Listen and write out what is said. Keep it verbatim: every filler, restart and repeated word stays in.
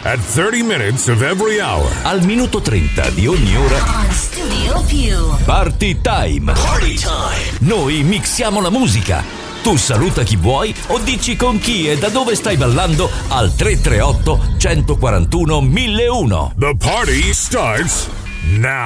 at thirty minutes of every hour. Al minuto trenta di ogni ora. On Studio Più. Party time. Party time. Noi mixiamo la musica. Tu saluta chi vuoi o dici con chi e da dove stai ballando al tre tre otto, uno quattro uno, mille uno. The party starts now.